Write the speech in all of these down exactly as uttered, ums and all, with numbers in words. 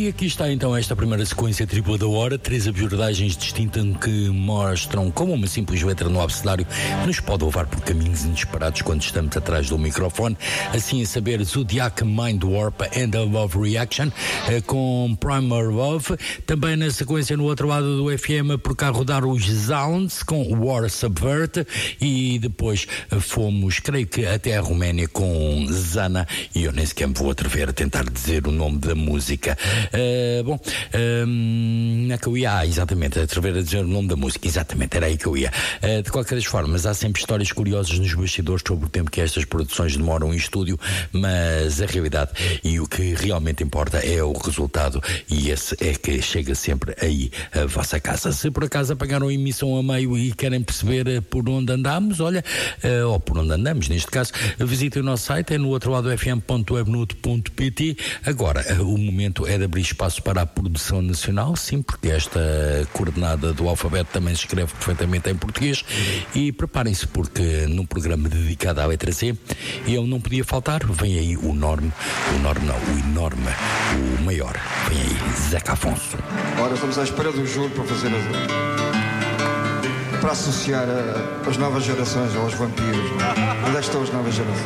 E aqui está então esta primeira sequência tripla da hora, três abordagens distintas que mostram como uma simples letra no abecedário nos pode levar por caminhos inesperados quando estamos atrás do microfone. Assim a saber, Zodiac, Mind Warp and a Love Reaction com Primer Love. Também na sequência no outro lado do F M por cá rodar os Sounds com War Subvert e depois fomos, creio que até a Roménia com Zana, e eu nem sequer me vou atrever a tentar dizer o nome da música. Uh, bom, um, é que eu ia, ah, exatamente, atrever a dizer o nome da música, exatamente, era aí que eu ia. Uh, de qualquer das formas, há sempre histórias curiosas nos bastidores sobre o tempo que estas produções demoram em estúdio, mas a realidade e o que realmente importa é o resultado, e esse é que chega sempre aí a vossa casa. Se por acaso apagaram a emissão a meio e querem perceber por onde andamos, olha, uh, ou por onde andamos, neste caso, visitem o nosso site, é no outro lado f m ponto webnote ponto p t. Agora, uh, o momento é de abrir espaço para a produção nacional, sim, porque esta coordenada do alfabeto também se escreve perfeitamente em português, e preparem-se porque num programa dedicado à letra C eu não podia faltar, vem aí o enorme, o enorme não, o enorme, o maior, vem aí Zeca Afonso. Ora, estamos à espera do juro para fazer as... para associar a, as novas gerações aos vampiros. Onde é que estão as novas gerações?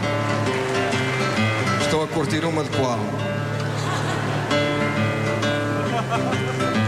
Estão a curtir uma de qual?